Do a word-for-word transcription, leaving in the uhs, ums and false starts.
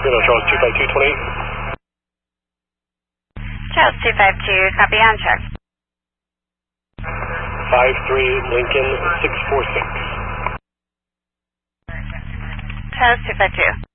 Reno Charles two five two, twenty-eight. Charles two five two, copy on check. five three Lincoln six four six. Charles two five two.